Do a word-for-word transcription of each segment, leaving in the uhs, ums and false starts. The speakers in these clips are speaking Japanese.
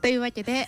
というわけで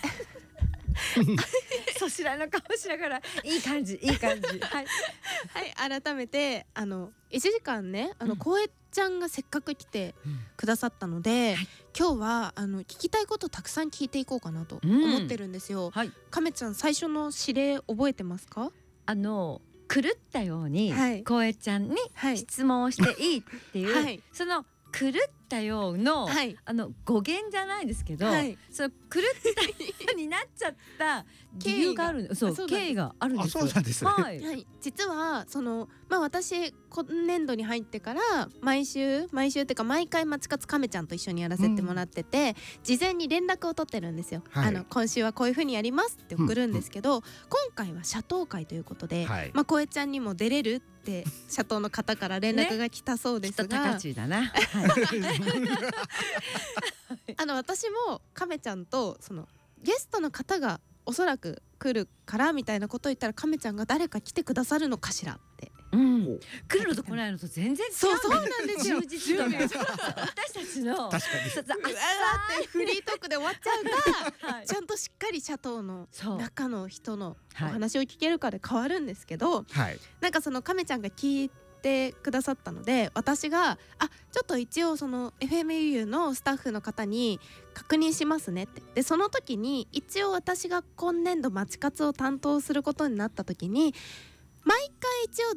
そしらの顔しながらいい感じいい感じはい、 はい、改めてあのいちじかんねあの、うん、こうえちゃんがせっかく来てくださったので、うんはい、今日はあの聞きたいことたくさん聞いていこうかなと思ってるんですよ、うんはい、亀ちゃん最初の指令覚えてますか？ あの狂ったように、はい、こうえちゃんに質問をしていいっていう、はい、その狂ったようの、はい、あの語源じゃないですけど、はい、その狂ったようになっちゃった理由があるそうそう経緯があるんです。 あ、そうなんですね、 はいはい、実はその、まあ、私今年度に入ってから毎週毎週っていうか毎回まちかつ亀ちゃんと一緒にやらせてもらってて、うん、事前に連絡を取ってるんですよ、はい、あの今週はこういう風にやりますって送るんですけど、うんうん、今回は社闘会ということで、はい、まあ、こえちゃんにも出れるって社闘の方から連絡が来たそうですが、 ね、きっと高知だな、はいあの私も亀ちゃんとそのゲストの方がおそらく来るからみたいなことを言ったら亀ちゃんが誰か来てくださるのかしらって、 うん、来るのと来ないのと全然違う、ね、 そうそうなんですよ。 充実度が私たちの確かにうわーってフリートークで終わっちゃうか、はい、ちゃんとしっかり社闘の中の人のお話を聞けるかで変わるんですけど、はい、なんかその亀ちゃんが聞いててくださったので私があちょっと一応その エフエムユーユー のスタッフの方に確認しますねってでその時に一応私が今年度まちかつを担当することになった時に毎回一応